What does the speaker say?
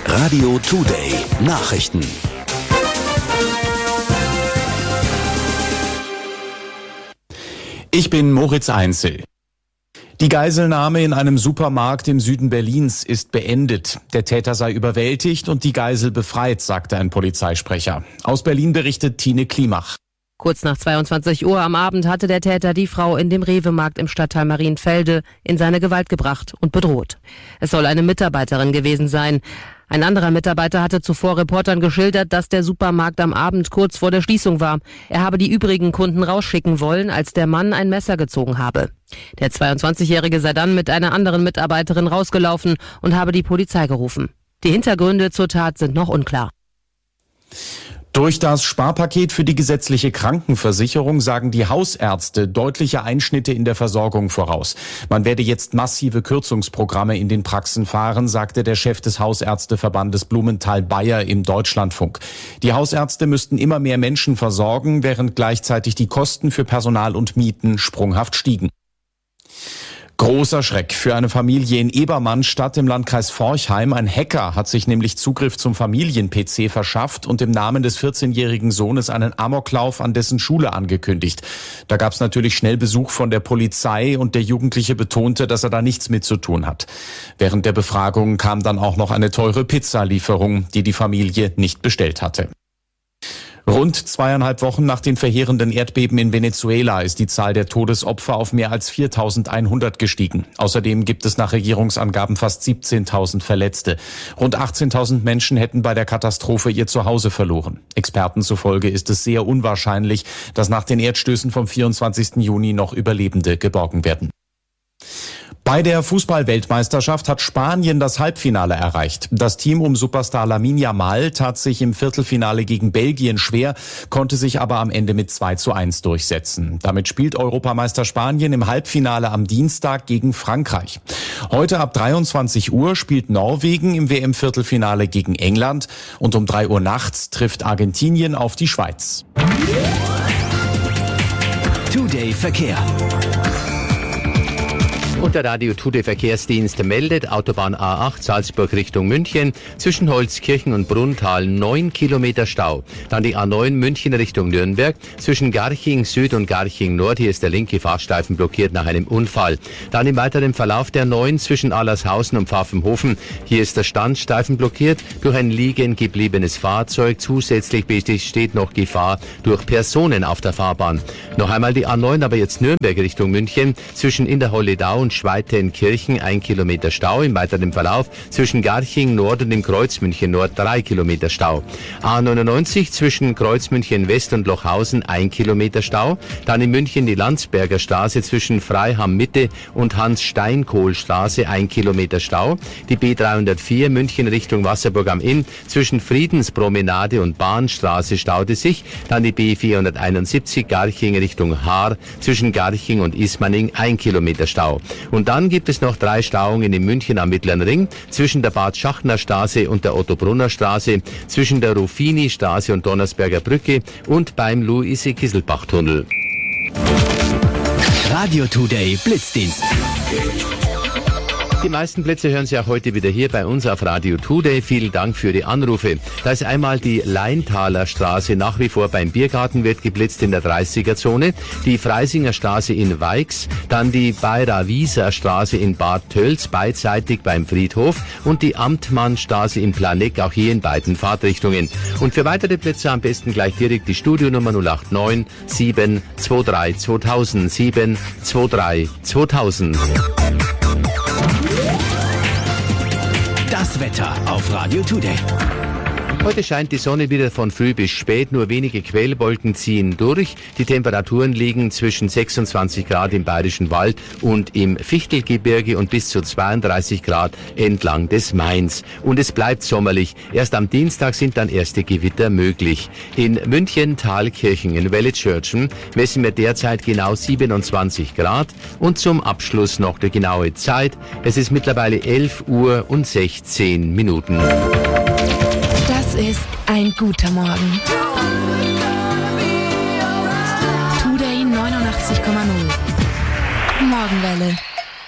Radio Today Nachrichten. Ich bin Moritz Einzel. Die Geiselnahme in einem Supermarkt im Süden Berlins ist beendet. Der Täter sei überwältigt und die Geisel befreit, sagte ein Polizeisprecher. Aus Berlin berichtet Tine Klimach. Kurz nach 22 Uhr am Abend hatte der Täter die Frau in dem Rewe-Markt im Stadtteil Marienfelde in seine Gewalt gebracht und bedroht. Es soll eine Mitarbeiterin gewesen sein. Ein anderer Mitarbeiter hatte zuvor Reportern geschildert, dass der Supermarkt am Abend kurz vor der Schließung war. Er habe die übrigen Kunden rausschicken wollen, als der Mann ein Messer gezogen habe. Der 22-Jährige sei dann mit einer anderen Mitarbeiterin rausgelaufen und habe die Polizei gerufen. Die Hintergründe zur Tat sind noch unklar. Durch das Sparpaket für die gesetzliche Krankenversicherung sagen die Hausärzte deutliche Einschnitte in der Versorgung voraus. Man werde jetzt massive Kürzungsprogramme in den Praxen fahren, sagte der Chef des Hausärzteverbandes Blumenthal-Bayer im Deutschlandfunk. Die Hausärzte müssten immer mehr Menschen versorgen, während gleichzeitig die Kosten für Personal und Mieten sprunghaft stiegen. Großer Schreck für eine Familie in Ebermannstadt im Landkreis Forchheim. Ein Hacker hat sich nämlich Zugriff zum Familien-PC verschafft und im Namen des 14-jährigen Sohnes einen Amoklauf an dessen Schule angekündigt. Da gab es natürlich schnell Besuch von der Polizei und der Jugendliche betonte, dass er da nichts mit zu tun hat. Während der Befragung kam dann auch noch eine teure Pizzalieferung, die die Familie nicht bestellt hatte. Rund 2,5 Wochen nach den verheerenden Erdbeben in Venezuela ist die Zahl der Todesopfer auf mehr als 4.100 gestiegen. Außerdem gibt es nach Regierungsangaben fast 17.000 Verletzte. Rund 18.000 Menschen hätten bei der Katastrophe ihr Zuhause verloren. Experten zufolge ist es sehr unwahrscheinlich, dass nach den Erdstößen vom 24. Juni noch Überlebende geborgen werden. Bei der Fußball-Weltmeisterschaft hat Spanien das Halbfinale erreicht. Das Team um Superstar Lamine Yamal tat sich im Viertelfinale gegen Belgien schwer, konnte sich aber am Ende mit 2:1 durchsetzen. Damit spielt Europameister Spanien im Halbfinale am Dienstag gegen Frankreich. Heute ab 23 Uhr spielt Norwegen im WM-Viertelfinale gegen England und um 3 Uhr nachts trifft Argentinien auf die Schweiz. Today Verkehr. Und der Radio Today Verkehrsdienst meldet, Autobahn A8 Salzburg Richtung München, zwischen Holzkirchen und Brunnthal 9 Kilometer Stau. Dann die A9 München Richtung Nürnberg, zwischen Garching Süd und Garching Nord, hier ist der linke Fahrstreifen blockiert nach einem Unfall. Dann im weiteren Verlauf der 9 zwischen Allershausen und Pfaffenhofen, hier ist der Standstreifen blockiert durch ein liegen gebliebenes Fahrzeug. Zusätzlich besteht noch Gefahr durch Personen auf der Fahrbahn. Noch einmal die A9, aber jetzt Nürnberg Richtung München, zwischen Innerholledau und Schweitenkirchen 1 Kilometer Stau. Im weiteren Verlauf zwischen Garching Nord und dem Kreuzmünchen Nord 3 Kilometer Stau. A99 zwischen Kreuzmünchen West und Lochhausen 1 Kilometer Stau. Dann in München die Landsberger Straße zwischen Freiham Mitte und Hans-Steinkohl-Straße 1 Kilometer Stau. Die B304 München Richtung Wasserburg am Inn zwischen Friedenspromenade und Bahnstraße staute sich. Dann die B471 Garching Richtung Haar zwischen Garching und Ismaning 1 Kilometer Stau. Und dann gibt es noch 3 Stauungen in München am Mittleren Ring, zwischen der Bad-Schachner-Straße und der Otto-Brunner-Straße, zwischen der Ruffini-Straße und Donnersberger Brücke und beim Luise-Kisselbach-Tunnel. Radio Today Blitzdienst. Die meisten Plätze hören Sie auch heute wieder hier bei uns auf Radio Today. Vielen Dank für die Anrufe. Da ist einmal die Leintaler Straße nach wie vor beim Biergarten, wird geblitzt in der 30er-Zone. Die Freisinger Straße in Weix, dann die Bayra-Wieser Straße in Bad Tölz, beidseitig beim Friedhof und die Amtmannstraße in Planegg, auch hier in beiden Fahrtrichtungen. Und für weitere Plätze am besten gleich direkt die Studionummer 089 723 2000 723 2000. Das Wetter auf Radio Today. Heute scheint die Sonne wieder von früh bis spät, nur wenige Quellwolken ziehen durch. Die Temperaturen liegen zwischen 26 Grad im Bayerischen Wald und im Fichtelgebirge und bis zu 32 Grad entlang des Mains. Und es bleibt sommerlich. Erst am Dienstag sind dann erste Gewitter möglich. In München-Thalkirchen in Wellitzschörtchen messen wir derzeit genau 27 Grad. Und zum Abschluss noch die genaue Zeit. Es ist mittlerweile 11 Uhr und 16 Minuten. Das ist ein guter Morgen. Today 89,0. Morgenwelle.